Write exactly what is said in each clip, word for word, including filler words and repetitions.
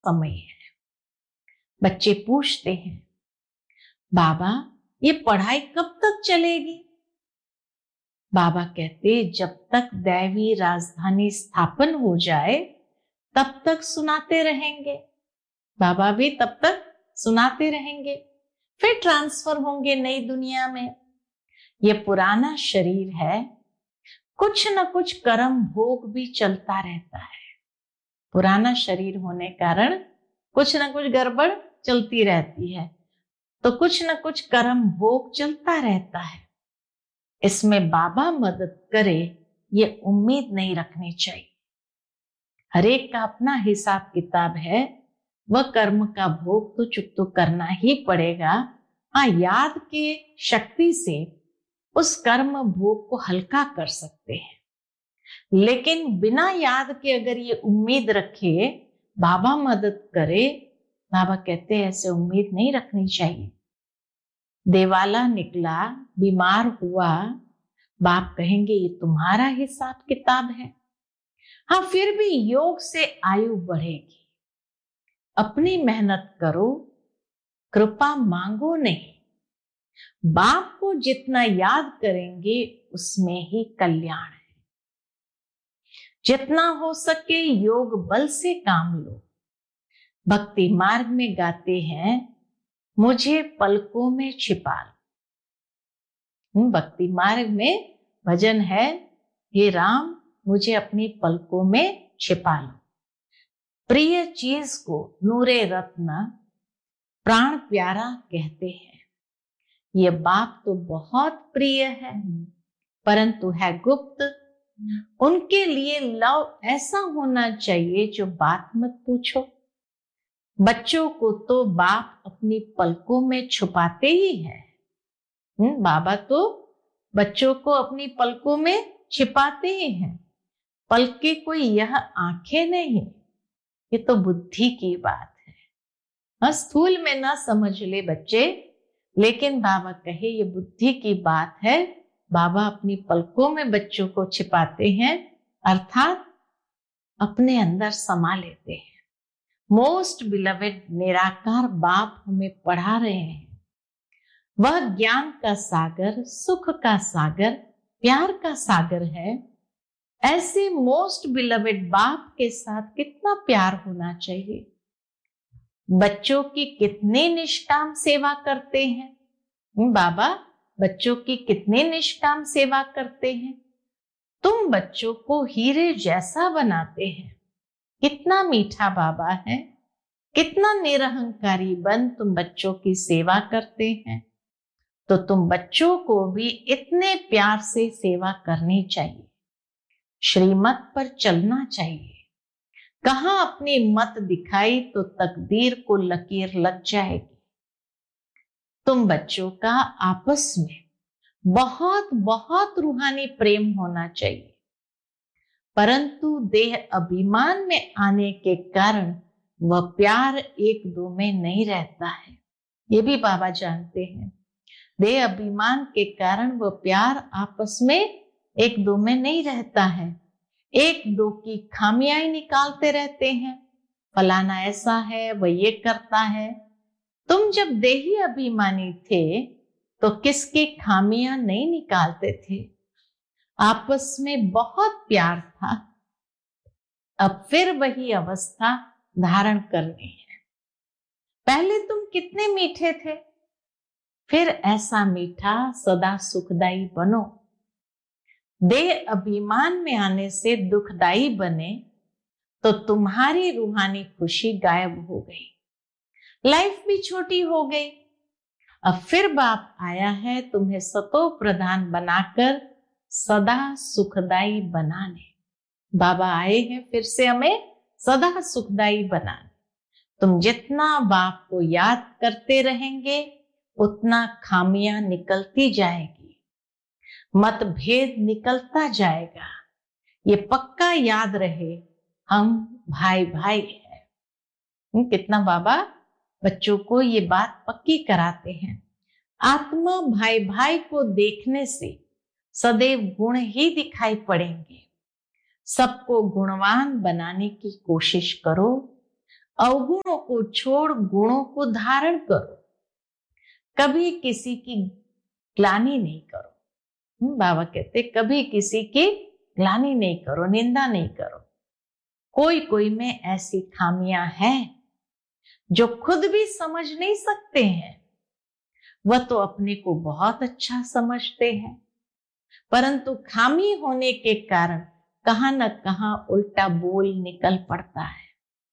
समय है। बच्चे पूछते हैं, बाबा ये पढ़ाई कब तक चलेगी? बाबा कहते, जब तक दैवी राजधानी स्थापन हो जाए तब तक सुनाते रहेंगे। बाबा भी तब तक सुनाते रहेंगे, फिर ट्रांसफर होंगे नई दुनिया में। ये पुराना शरीर है, कुछ न कुछ कर्म भोग भी चलता रहता है। पुराना शरीर होने कारण कुछ न कुछ गड़बड़ चलती रहती है, तो कुछ न कुछ कर्म भोग चलता रहता है। इसमें बाबा मदद करे ये उम्मीद नहीं रखनी चाहिए। हर एक का अपना हिसाब किताब है, वह कर्म का भोग तो चुप तो करना ही पड़ेगा। हाँ, याद के शक्ति से उस कर्म भोग को हल्का कर सकते हैं, लेकिन बिना याद के अगर ये उम्मीद रखे बाबा मदद करे, बाबा कहते हैं ऐसे उम्मीद नहीं रखनी चाहिए। देवाला निकला, बीमार हुआ, बाप कहेंगे ये तुम्हारा हिसाब किताब है। हाँ, फिर भी योग से आयु बढ़ेगी। अपनी मेहनत करो, कृपा मांगो नहीं। बाप को जितना याद करेंगे उसमें ही कल्याण है। जितना हो सके योग बल से काम लो। भक्ति मार्ग में गाते हैं, मुझे पलकों में छिपा लो। भक्ति मार्ग में भजन है, हे राम मुझे अपनी पलकों में छिपा लो। प्रिय चीज को नूरे रत्न प्राण प्यारा कहते हैं। ये बाप तो बहुत प्रिय है, परंतु है गुप्त। उनके लिए लव ऐसा होना चाहिए जो बात मत पूछो। बच्चों को तो बाप अपनी पलकों में छुपाते ही है। बाबा तो बच्चों को अपनी पलकों में छिपाते ही हैं। पलके कोई यह आंखें नहीं, ये तो बुद्धि की बात है। हाँ, स्थूल में ना समझ ले बच्चे, लेकिन बाबा कहे ये बुद्धि की बात है। बाबा अपनी पलकों में बच्चों को छिपाते हैं, अर्थात अपने अंदर समा लेते हैं। मोस्ट बिलवेड निराकार बाप हमें पढ़ा रहे हैं। वह ज्ञान का सागर, सुख का सागर, प्यार का सागर है। ऐसे मोस्ट बिलवेड बाप के साथ कितना प्यार होना चाहिए। बच्चों की कितनी निष्काम सेवा करते हैं। बाबा बच्चों की कितनी निष्काम सेवा करते हैं। तुम बच्चों को हीरे जैसा बनाते हैं। कितना मीठा बाबा है, कितना निरहंकारी बन तुम बच्चों की सेवा करते हैं। तो तुम बच्चों को भी इतने प्यार से सेवा करनी चाहिए। श्रीमत पर चलना चाहिए। कहां अपनी मत दिखाई तो तकदीर को लकीर लग जाएगी। तुम बच्चों का आपस में बहुत बहुत रूहानी प्रेम होना चाहिए, परंतु देह अभिमान में आने के कारण वह प्यार एक दो में नहीं रहता है। ये भी बाबा जानते हैं। देह अभिमान के कारण वह प्यार आपस में एक दो में नहीं रहता है। एक दो की खामियां ही निकालते रहते हैं। फलाना ऐसा है, वह ये करता है। तुम जब देही अभिमानी थे तो किसकी खामियां नहीं निकालते थे। आपस में बहुत प्यार था। अब फिर वही अवस्था धारण करनी है। पहले तुम कितने मीठे थे, फिर ऐसा मीठा सदा सुखदाई बनो। देह अभिमान में आने से दुखदाई बने तो तुम्हारी रूहानी खुशी गायब हो गई, लाइफ भी छोटी हो गई। अब फिर बाप आया है तुम्हें सतो प्रधान बनाकर सदा सुखदाई बनाने। बाबा आए हैं फिर से हमें सदा सुखदाई बनाने। तुम जितना बाप को याद करते रहेंगे उतना खामियां निकलती जाएगी, मतभेद निकलता जाएगा। ये पक्का याद रहे, हम भाई भाई हैं। कितना बाबा बच्चों को ये बात पक्की कराते हैं। आत्मा भाई भाई को देखने से सदैव गुण ही दिखाई पड़ेंगे। सबको गुणवान बनाने की कोशिश करो अवगुणों को छोड़ गुणों को धारण करो। कभी किसी की ग्लानि नहीं करो। बाबा कहते कभी किसी की ग्लानि नहीं करो, निंदा नहीं करो। कोई कोई में ऐसी खामियां हैं जो खुद भी समझ नहीं सकते हैं, वह तो अपने को बहुत अच्छा समझते हैं, परंतु खामी होने के कारण कहां न कहां उल्टा बोल निकल पड़ता है।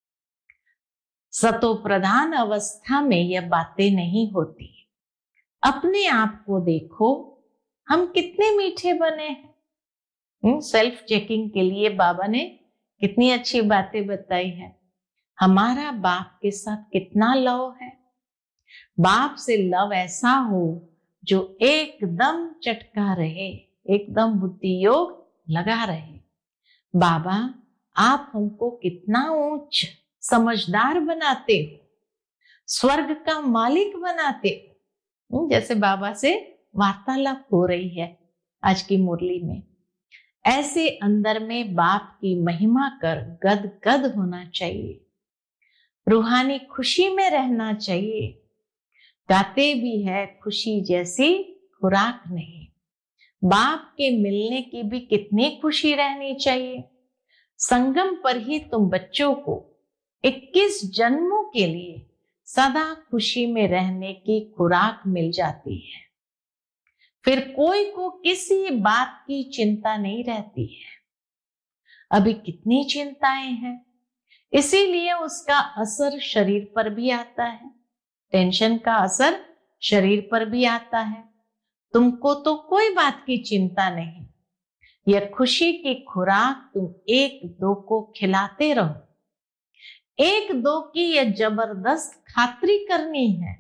सतो प्रधान अवस्था में यह बातें नहीं होती। अपने आप को देखो, हम कितने मीठे बने हैं। सेल्फ चेकिंग के लिए बाबा ने कितनी अच्छी बातें बताई है। हमारा बाप के साथ कितना लव है। बाप से लव ऐसा हो जो एकदम चटका रहे, एकदम बुद्धि योग लगा रहे। बाबा आप हमको कितना ऊंच समझदार बनाते हो, स्वर्ग का मालिक बनाते हो। जैसे बाबा से वार्तालाप हो रही है आज की मुरली में। ऐसे अंदर में बाप की महिमा कर गद गद होना चाहिए, रूहानी खुशी में रहना चाहिए। गाते भी है खुशी जैसी खुराक नहीं। बाप के मिलने की भी कितनी खुशी रहनी चाहिए। संगम पर ही तुम बच्चों को इक्कीस जन्मों के लिए सदा खुशी में रहने की खुराक मिल जाती है। फिर कोई को किसी बात की चिंता नहीं रहती है। अभी कितनी चिंताएं हैं, इसीलिए उसका असर शरीर पर भी आता है। टेंशन का असर शरीर पर भी आता है। तुमको तो कोई बात की चिंता नहीं। यह खुशी की खुराक तुम एक दो को खिलाते रहो। एक दो की यह जबरदस्त खातरी करनी है।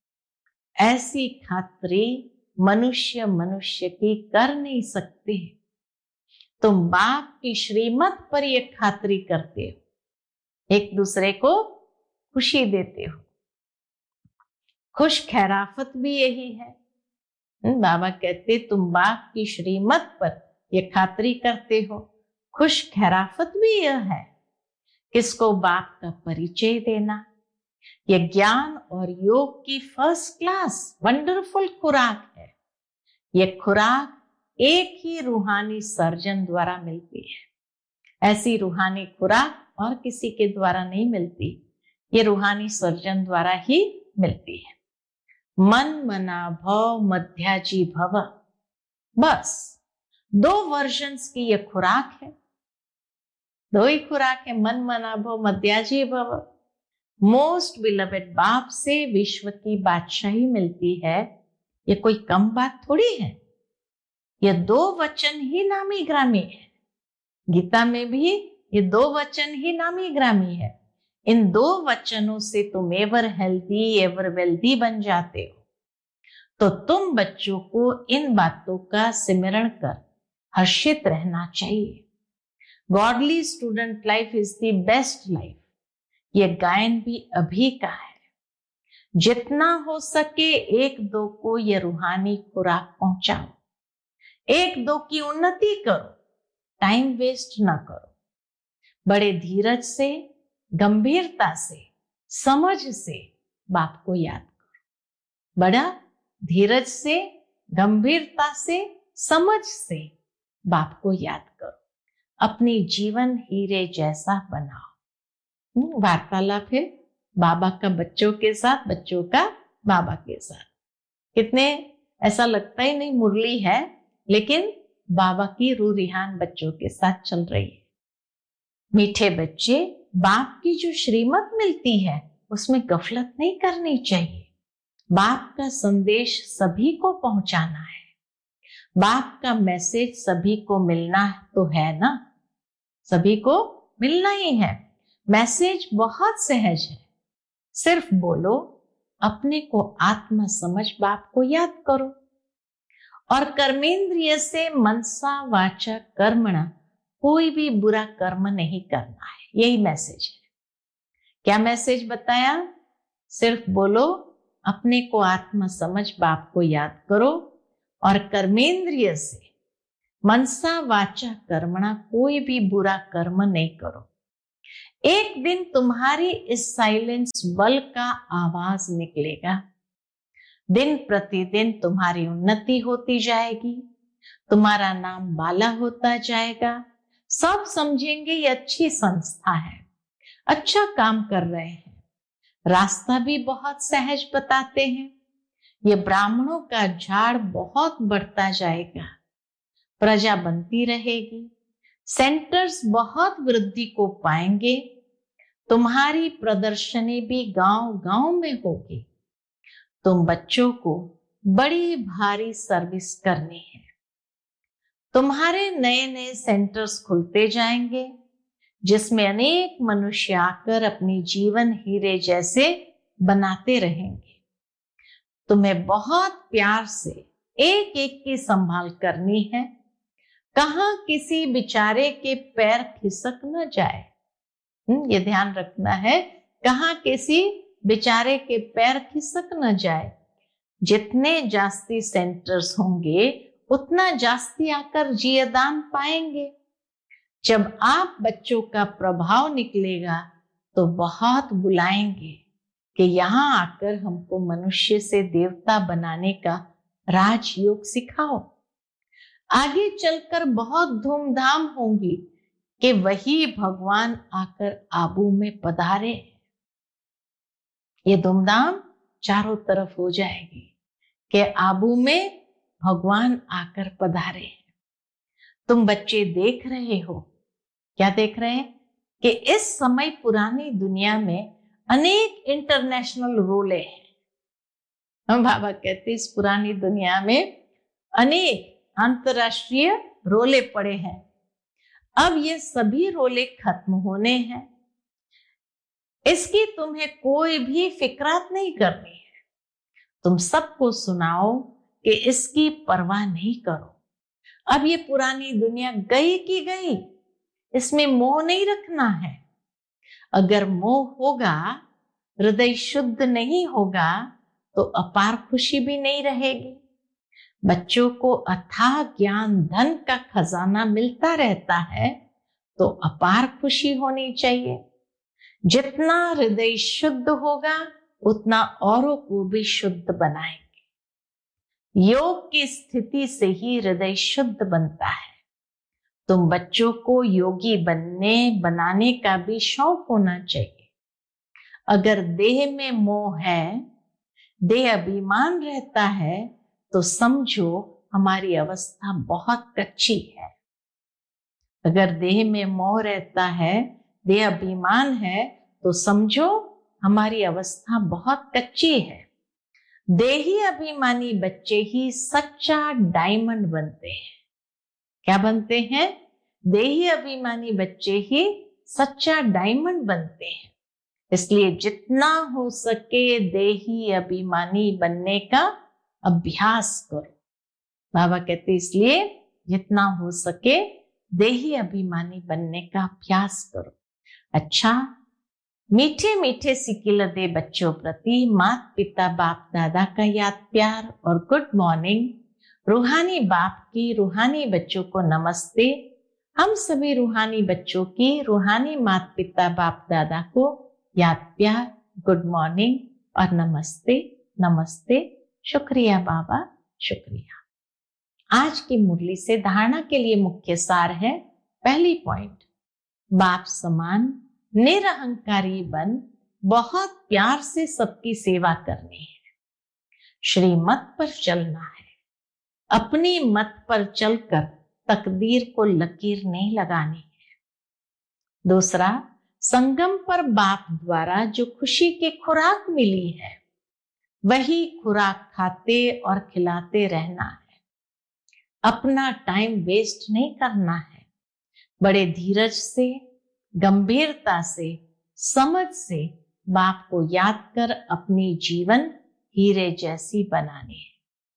ऐसी खातरी मनुष्य मनुष्य की कर नहीं सकते। तुम बाप की श्रीमत पर यह खातरी करते हो, एक दूसरे को खुशी देते हो। खुश खैराफत भी यही है। बाबा कहते तुम बाप की श्रीमत पर यह खातरी करते हो। खुश खैराफत भी यह है, किसको बाप का परिचय देना। यह ज्ञान और योग की फर्स्ट क्लास वंडरफुल खुराक है। यह खुराक एक ही रूहानी सर्जन द्वारा मिलती है। ऐसी रूहानी खुराक और किसी के द्वारा नहीं मिलती, ये रूहानी सर्जन द्वारा ही मिलती है। मन मना भव मध्याजी भव, बस दो वर्जन्स की यह खुराक है। दो ही खुराक है, मन मना भव मध्याजी भव। मोस्ट बिलवेड बाप से विश्व की बादशाही मिलती है, ये कोई कम बात थोड़ी है। यह दो वचन ही नामी ग्रामी है। गीता में भी ये दो वचन ही नामी ग्रामी है। इन दो वचनों से तुम एवर हेल्दी एवर वेल्दी बन जाते हो। तो तुम बच्चों को इन बातों का सिमरण कर हर्षित रहना चाहिए। Godly student life is the best life. यह गायन भी अभी का है। जितना हो सके एक दो को यह रूहानी खुराक पहुंचाओ, एक दो की उन्नति करो, टाइम वेस्ट ना करो। बड़े धीरज से, गंभीरता से, समझ से बाप को याद करो। बड़ा धीरज से, गंभीरता से, समझ से बाप को याद करो। अपनी जीवन हीरे जैसा बनाओ। वार्तालाप है बाबा का बच्चों के साथ, बच्चों का बाबा के साथ। कितने ऐसा लगता ही नहीं मुरली है, लेकिन बाबा की रूह रिहान बच्चों के साथ चल रही है। मीठे बच्चे, बाप की जो श्रीमत मिलती है उसमें गफलत नहीं करनी चाहिए। बाप का संदेश सभी को पहुंचाना है। बाप का मैसेज सभी को मिलना तो है ना, सभी को मिलना ही है। मैसेज बहुत सहज है, सिर्फ बोलो, अपने को आत्मा समझ बाप को याद करो। और कर्मेंद्रिय से मनसा वाचा कर्मणा, कोई भी बुरा कर्म नहीं करना है। यही मैसेज है। क्या मैसेज बताया? सिर्फ बोलो, अपने को आत्मा समझ बाप को याद करो, और कर्मेंद्रिय से मनसा वाचा कर्मणा, कोई भी बुरा कर्म नहीं करो। एक दिन तुम्हारी इस साइलेंस बल का आवाज निकलेगा। दिन प्रतिदिन तुम्हारी उन्नति होती जाएगी, तुम्हारा नाम बाला होता जाएगा। सब समझेंगे ये अच्छी संस्था है, अच्छा काम कर रहे हैं, रास्ता भी बहुत सहज बताते हैं। ये ब्राह्मणों का झाड़ बहुत बढ़ता जाएगा, प्रजा बनती रहेगी, सेंटर्स बहुत वृद्धि को पाएंगे, तुम्हारी प्रदर्शनी भी गांव गांव में होगी। तुम बच्चों को बड़ी भारी सर्विस करनी है। तुम्हारे नए नए सेंटर्स खुलते जाएंगे जिसमें अनेक मनुष्य आकर अपनी जीवन हीरे जैसे बनाते रहेंगे। तुम्हें बहुत प्यार से एक एक की संभाल करनी है। कहाँ किसी बेचारे के पैर खिसक न जाए, ये ध्यान रखना है। कहाँ किसी बेचारे के पैर खिसक न जाए। जितने जास्ती सेंटर्स होंगे उतना जास्ती आकर जियदान पाएंगे। जब आप बच्चों का प्रभाव निकलेगा तो बहुत बुलाएंगे कि यहाँ आकर हमको मनुष्य से देवता बनाने का राजयोग सिखाओ। आगे चलकर बहुत धूमधाम होंगी कि वही भगवान आकर आबू में पधारे। ये धूमधाम चारों तरफ हो जाएगी कि आबू में भगवान आकर पधारे। तुम बच्चे देख रहे हो, क्या देख रहे हैं कि इस समय पुरानी दुनिया में अनेक इंटरनेशनल रोले हैं। हम बाबा कहते इस पुरानी दुनिया में अनेक अंतरराष्ट्रीय रोले पड़े हैं। अब ये सभी रोले खत्म होने हैं। इसकी तुम्हें कोई भी फिक्रात नहीं करनी है। तुम सबको सुनाओ कि इसकी परवाह नहीं करो। अब ये पुरानी दुनिया गई की गई, इसमें मोह नहीं रखना है। अगर मोह होगा, हृदय शुद्ध नहीं होगा, तो अपार खुशी भी नहीं रहेगी। बच्चों को अथाह ज्ञान धन का खजाना मिलता रहता है तो अपार खुशी होनी चाहिए। जितना हृदय शुद्ध होगा उतना औरों को भी शुद्ध बनाएंगे। योग की स्थिति से ही हृदय शुद्ध बनता है। तुम बच्चों को योगी बनने बनाने का भी शौक होना चाहिए। अगर देह में मोह है, देह अभिमान रहता है, तो समझो हमारी अवस्था बहुत कच्ची है। अगर देह में मोह रहता है, देह अभिमान है, तो समझो हमारी अवस्था बहुत कच्ची है। देही अभिमानी बच्चे ही सच्चा डायमंड बनते हैं। क्या बनते हैं? देही अभिमानी बच्चे ही सच्चा डायमंड बनते हैं। इसलिए जितना हो सके देही अभिमानी बनने का अभ्यास करो। बाबा कहते इसलिए जितना हो सके देही अभिमानी बनने का अभ्यास करो। अच्छा, मीठे मीठे सिकिलदे बच्चों प्रति माता पिता बाप दादा का याद प्यार और गुड मॉर्निंग। रूहानी बाप की रूहानी बच्चों को नमस्ते। हम सभी रूहानी बच्चों की रूहानी माता पिता बाप दादा को याद प्यार, गुड मॉर्निंग और नमस्ते नमस्ते। शुक्रिया बाबा, शुक्रिया। आज की मुरली से धारणा के लिए मुख्य सार है। पहली पॉइंट, बाप समान निरहंकारी बन बहुत प्यार से सबकी सेवा करनी है। श्रीमत पर चलना है। अपनी मत पर चलकर तकदीर को लकीर नहीं लगानी है। दूसरा, संगम पर बाप द्वारा जो खुशी की खुराक मिली है वही खुराक खाते और खिलाते रहना है। अपना टाइम वेस्ट नहीं करना है। बड़े धीरज से, गंभीरता से, समझ से बाप को याद कर अपनी जीवन हीरे जैसी बनानी है।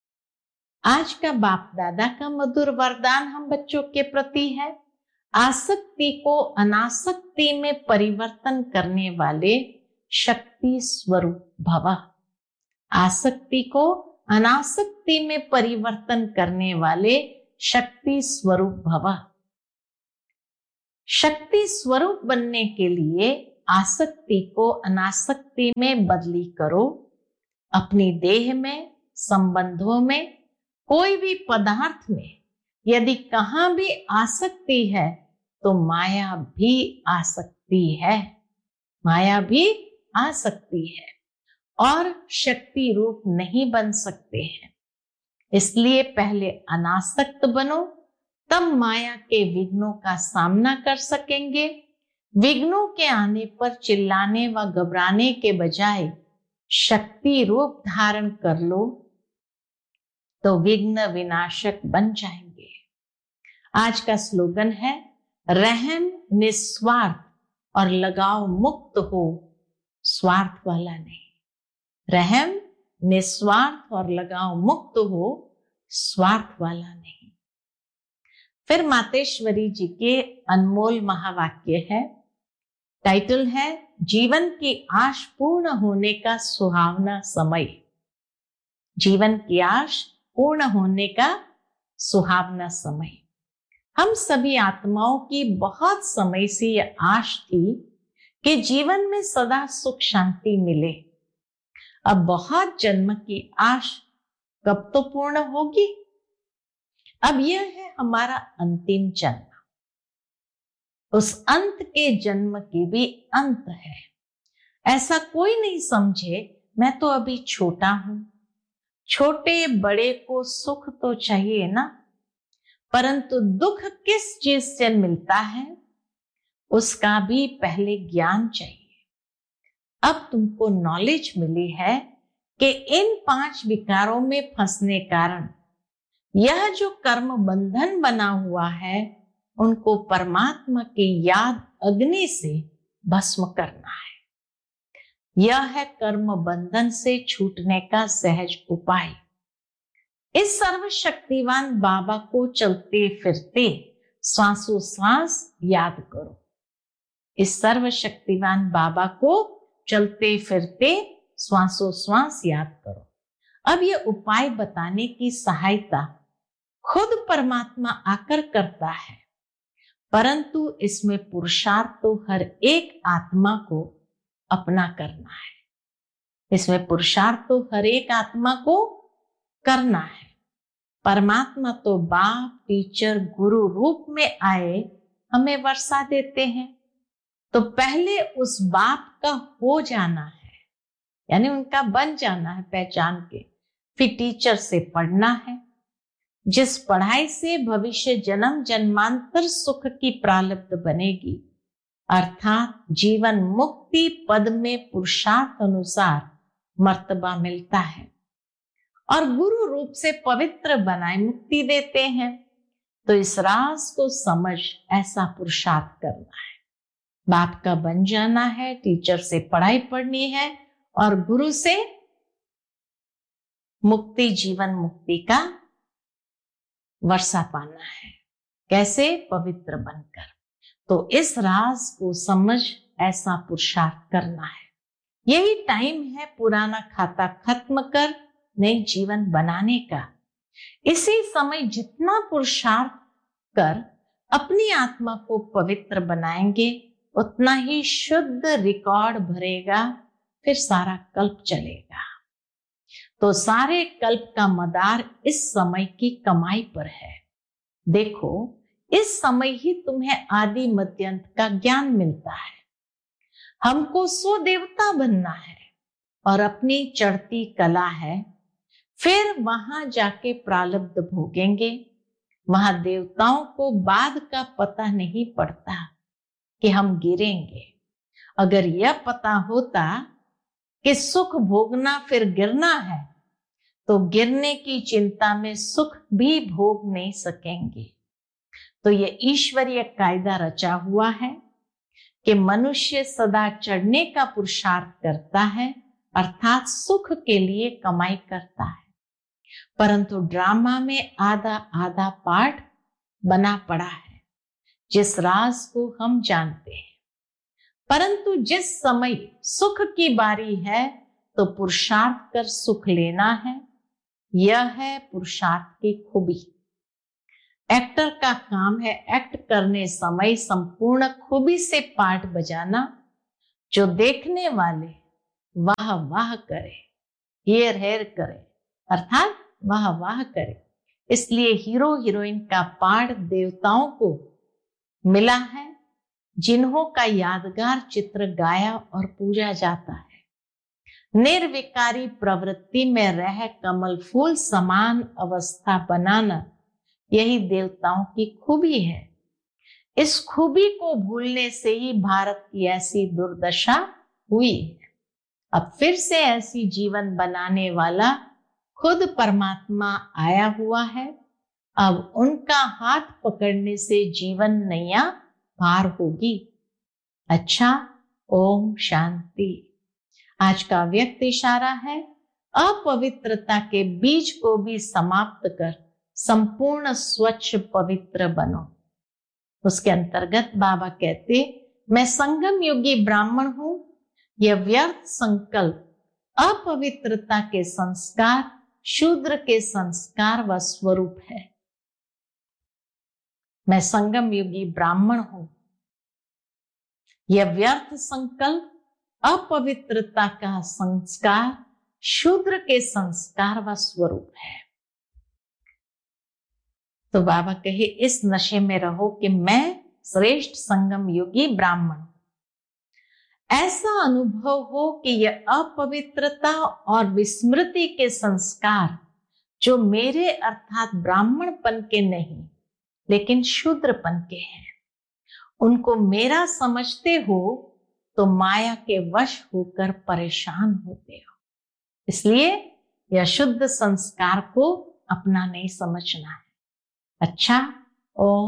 आज का बाप दादा का मधुर वरदान हम बच्चों के प्रति है। आसक्ति को अनासक्ति में परिवर्तन करने वाले शक्ति स्वरूप भव। आसक्ति को अनासक्ति में परिवर्तन करने वाले शक्ति स्वरूप भव। शक्ति स्वरूप बनने के लिए आसक्ति को अनासक्ति में बदली करो। अपनी देह में, संबंधों में, कोई भी पदार्थ में यदि कहां भी आसक्ति है तो माया भी आ सकती है, माया भी आ सकती है और शक्ति रूप नहीं बन सकते हैं। इसलिए पहले अनासक्त बनो, तब माया के विघ्नों का सामना कर सकेंगे। विघ्नों के आने पर चिल्लाने व घबराने के बजाय शक्ति रूप धारण कर लो तो विघ्न विनाशक बन जाएंगे। आज का स्लोगन है, रहम निस्वार्थ और लगाव मुक्त हो, स्वार्थ वाला नहीं। रहम निस्वार्थ और लगाव मुक्त हो, स्वार्थ वाला नहीं। फिर मातेश्वरी जी के अनमोल महावाक्य है, टाइटल है जीवन की आश पूर्ण होने का सुहावना समय। जीवन की आश पूर्ण होने का सुहावना समय। हम सभी आत्माओं की बहुत समय से यह आश थी कि जीवन में सदा सुख शांति मिले। अब बहुत जन्म की आश कब तो पूर्ण होगी। अब यह है हमारा अंतिम जन्म। उस अंत के जन्म के भी अंत है। ऐसा कोई नहीं समझे मैं तो अभी छोटा हूं। छोटे बड़े को सुख तो चाहिए ना, परंतु दुख किस चीज से मिलता है उसका भी पहले ज्ञान चाहिए। अब तुमको नॉलेज मिली है कि इन पांच विकारों में फंसने कारण यह जो कर्म बंधन बना हुआ है उनको परमात्मा की याद अग्नि से भस्म करना है। यह है कर्म बंधन से छूटने का सहज उपाय। इस सर्वशक्तिवान बाबा को चलते फिरते श्वासों श्वास याद करो। इस सर्वशक्तिवान बाबा को चलते फिरते श्वासों श्वास याद करो। अब यह उपाय बताने की सहायता खुद परमात्मा आकर करता है, परंतु इसमें पुरुषार्थ तो हर एक आत्मा को अपना करना है। इसमें पुरुषार्थ तो हर एक आत्मा को करना है। परमात्मा तो बाप, टीचर, गुरु रूप में आए हमें वर्षा देते हैं, तो पहले उस बाप का हो जाना है, यानी उनका बन जाना है पहचान के। फिर टीचर से पढ़ना है, जिस पढ़ाई से भविष्य जन्म जन्मांतर सुख की प्रारब्ध बनेगी, अर्थात जीवन मुक्ति पद में पुरुषार्थ अनुसार मर्तबा मिलता है और गुरु रूप से पवित्र बनाए मुक्ति देते हैं। तो इस राज को समझ ऐसा पुरुषार्थ करना है। बाप का बन जाना है, टीचर से पढ़ाई पढ़नी है और गुरु से मुक्ति, जीवन मुक्ति का वर्षा पाना है। कैसे? पवित्र बनकर। तो इस राज को समझ ऐसा पुरुषार्थ करना है। यही टाइम है पुराना खाता खत्म कर नई जीवन बनाने का। इसी समय जितना पुरुषार्थ कर अपनी आत्मा को पवित्र बनाएंगे उतना ही शुद्ध रिकॉर्ड भरेगा, फिर सारा कल्प चलेगा। तो सारे कल्प का मदार इस समय की कमाई पर है। देखो, इस समय ही तुम्हें आदि मध्यंत का ज्ञान मिलता है। हमको सो देवता बनना है और अपनी चढ़ती कला है। फिर वहां जाके प्रारब्ध भोगेंगे। वहां देवताओं को बाद का पता नहीं पड़ता कि हम गिरेंगे। अगर यह पता होता कि सुख भोगना फिर गिरना है तो गिरने की चिंता में सुख भी भोग नहीं सकेंगे। तो यह ईश्वरीय कायदा रचा हुआ है कि मनुष्य सदा चढ़ने का पुरुषार्थ करता है, अर्थात सुख के लिए कमाई करता है। परंतु ड्रामा में आधा आधा पार्ट बना पड़ा है, जिस राज को हम जानते हैं। परंतु जिस समय सुख की बारी है तो पुरुषार्थ कर सुख लेना है। यह है पुरुषार्थ की खूबी। एक्टर का काम है एक्ट करने समय संपूर्ण खूबी से पाठ बजाना, जो देखने वाले वाह वाह करे, हेर हेर करे, अर्थात वाह वाह करे। इसलिए हीरो हीरोइन का पाठ देवताओं को मिला है, जिन्हों का यादगार चित्र गाया और पूजा जाता है। निर्विकारी प्रवृत्ति में रह कमल फूल समान अवस्था बनाना, यही देवताओं की खूबी है। इस खूबी को भूलने से ही भारत की ऐसी दुर्दशा हुई है। अब फिर से ऐसी जीवन बनाने वाला खुद परमात्मा आया हुआ है। अब उनका हाथ पकड़ने से जीवन नैया पार होगी। अच्छा, ओम शांति। आज का व्यक्त इशारा है, अपवित्रता के बीज को भी समाप्त कर संपूर्ण स्वच्छ पवित्र बनो। उसके अंतर्गत बाबा कहते, मैं संगम युगी ब्राह्मण हूं। यह व्यर्थ संकल्प अपवित्रता के संस्कार, शूद्र के संस्कार व स्वरूप है। मैं संगम युगी ब्राह्मण हूं, यह व्यर्थ संकल्प अपवित्रता का संस्कार, शूद्र के संस्कार व स्वरूप है। तो बाबा कहे, इस नशे में रहो कि मैं श्रेष्ठ संगम युगी ब्राह्मण। ऐसा अनुभव हो कि यह अपवित्रता और विस्मृति के संस्कार, जो मेरे अर्थात ब्राह्मणपन के नहीं लेकिन शूद्रपन के हैं, उनको मेरा समझते हो तो माया के वश होकर परेशान होते हो। इसलिए यह शुद्ध संस्कार को अपना नहीं समझना है। अच्छा, ओम